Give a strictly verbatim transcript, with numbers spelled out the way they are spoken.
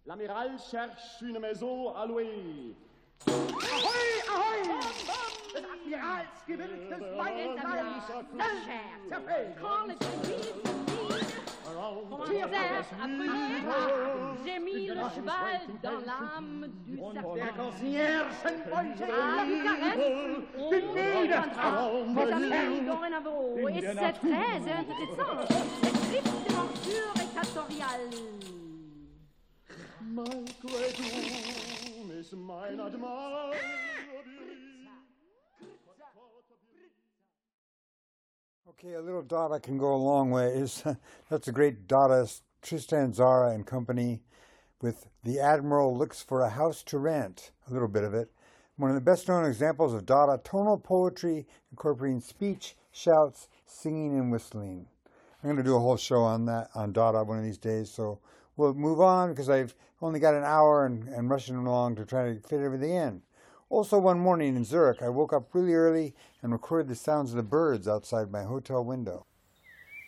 L'amiral cherche une maison à louer. Ahoi, ahoi! Des Admirals gewilltes Weinreich, Scherz, zerfällt. Quand le génie commençait à brûler, j'ai mis le cheval dans l'âme du serpent. Der Conciergenbeute Ah, die caresse, on entendra des amis dorénavant, et c'est très intéressant. Les tripes de morsure équatoriale. Malgré tout, Miss mine admire. Okay, a little Dada can go a long way. Is that's a great Dada, Tristan Tzara and Company, with The Admiral Looks for a House to Rent, a little bit of it. One of the best known examples of Dada tonal poetry incorporating speech, shouts, singing, and whistling. I'm going to do a whole show on that, on Dada one of these days, so we'll move on because I've only got an hour and, and rushing along to try to fit everything in. Also, one morning in Zurich, I woke up really early and recorded the sounds of the birds outside my hotel window.